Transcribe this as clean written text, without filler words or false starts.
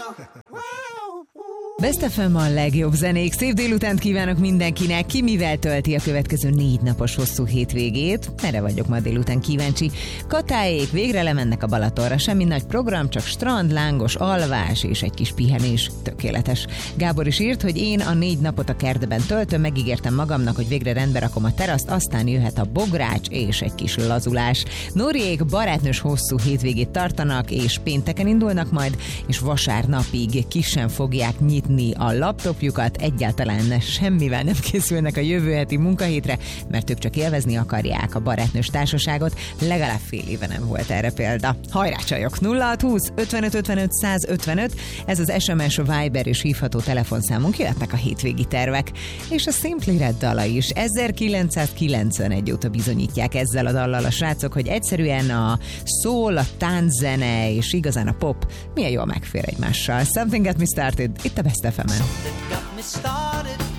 Best FM a legjobb zenék. Szép délutánt kívánok mindenkinek. Ki mivel tölti a következő 4 napos hosszú hétvégét? Erre vagyok ma délután kíváncsi. Katáék végre lemennek a Balatonra. Semmi nagy program, csak strand, lángos alvás és egy kis pihenés. Tökéletes. Gábor is írt, hogy én a 4 napot a kertben töltöm, megígértem magamnak, hogy végre rendbe rakom a teraszt, aztán jöhet a bogrács és egy kis lazulás. Nóriék barátnős hosszú hétvégét tartanak, és pénteken indulnak majd, és vasárnapig ki sem fogják nyitni a laptopjukat, egyáltalán semmivel nem készülnek a jövő heti munkahétre, mert ők csak élvezni akarják a barátnős társaságot, legalább fél éve nem volt erre példa. Hajrá csajok! 0620 55 55 155, ez az SMS, Viber és hívható telefonszámunk, jöhetnek a hétvégi tervek. És a Simply Red dala is 1991 óta bizonyítják ezzel a dallal a srácok, hogy egyszerűen a soul, a tánczene és igazán a pop milyen jól megfér egymással. Something Got Me Started, itt a Best FM-en.